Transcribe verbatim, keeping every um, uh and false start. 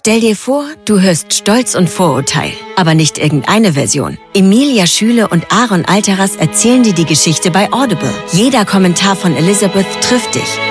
Stell dir vor, du hörst Stolz und Vorurteil, aber nicht irgendeine Version. Emilia Schüle und Aaron Alteras erzählen dir die Geschichte bei Audible. Jeder Kommentar von Elizabeth trifft dich.